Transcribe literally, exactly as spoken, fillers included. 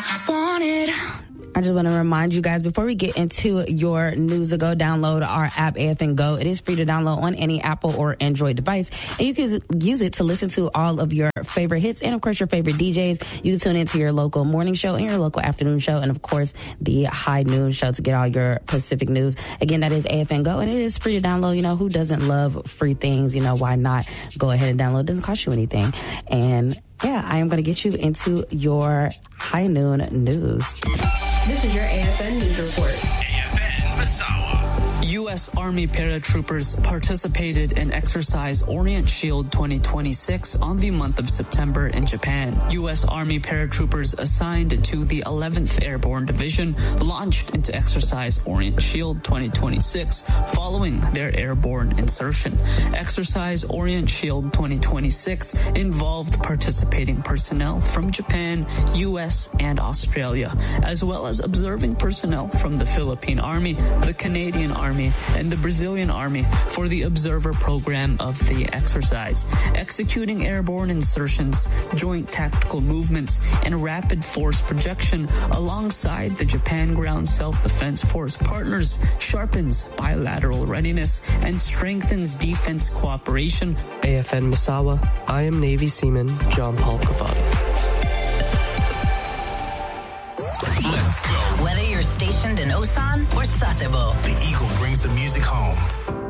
wanted. I just want to remind you guys, before we get into your news, to go download our app, A F N Go. It is free to download on any Apple or Android device. And you can use it to listen to all of your favorite hits and, of course, your favorite D Js. You can tune into your local morning show and your local afternoon show. And, of course, the high noon show to get all your Pacific news. Again, that is A F N Go. And it is free to download. You know, who doesn't love free things? You know, why not go ahead and download? It doesn't cost you anything. And, yeah, I am going to get you into your high noon news. This is your A F N News Report. A F N Massawa. U S Army paratroopers participated in Exercise Orient Shield twenty twenty-six on the month of September in Japan. U S Army paratroopers assigned to the eleventh Airborne Division launched into Exercise Orient Shield twenty twenty-six following their airborne insertion. Exercise Orient Shield twenty twenty-six involved participating personnel from Japan, U S, and Australia, as well as observing personnel from the Philippine Army, the Canadian Army, and the Brazilian Army for the observer program of the exercise, executing airborne insertions, joint tactical movements, and rapid force projection alongside the Japan Ground Self-Defense Force partners sharpens bilateral readiness and strengthens defense cooperation. A F N Massawa, I am Navy Seaman John Paul Cavado. Let's go. Whether you're stationed in Osan or Sasebo, The Eagle brings the music home.